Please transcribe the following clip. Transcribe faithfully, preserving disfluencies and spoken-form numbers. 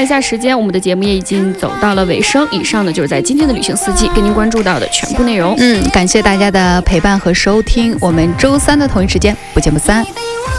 下时间，我们的节目也已经走到了尾声。以上呢就是在今天的旅行四季跟您关注到的全部内容。 嗯，感谢大家的陪伴和收听，我们周三的同一时间不见不散。